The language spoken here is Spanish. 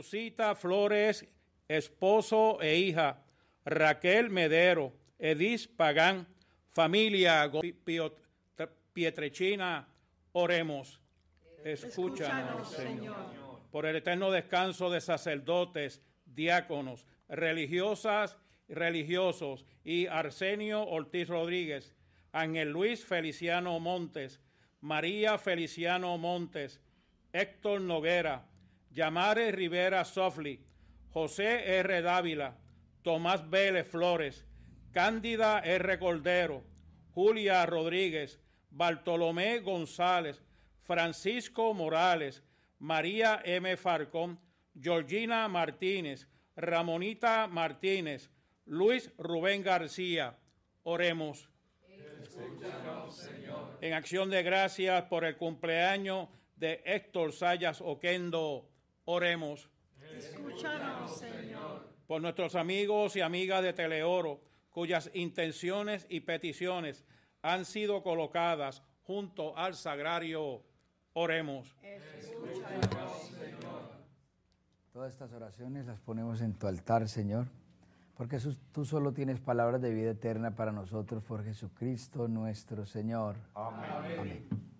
Azucita Flores, esposo e hija, Raquel Medero, Edith Pagán, familia Pietrechina, oremos. Escúchanos, Señor. Por el eterno descanso de sacerdotes, diáconos, religiosas, religiosos y Arsenio Ortiz Rodríguez, Ángel Luis Feliciano Montes, María Feliciano Montes, Héctor Noguera, Yamare Rivera Sofli, José R. Dávila, Tomás Vélez Flores, Cándida R. Cordero, Julia Rodríguez, Bartolomé González, Francisco Morales, María M. Farcón, Georgina Martínez, Ramonita Martínez, Luis Rubén García. Oremos. Escúchanos, Señor. En acción de gracias por el cumpleaños de Héctor Sayas Oquendo, oremos. Escúchanos, Señor. Por nuestros amigos y amigas de Teleoro, cuyas intenciones y peticiones han sido colocadas junto al sagrario, oremos. Escúchanos, Señor. Todas estas oraciones las ponemos en tu altar, Señor, porque tú solo tienes palabras de vida eterna para nosotros por Jesucristo nuestro Señor. Amén. Amén.